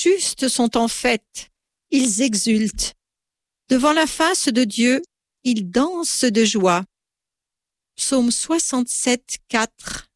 justes sont en fête, ils exultent. Devant la face de Dieu, ils dansent de joie. Psaume 67, 4.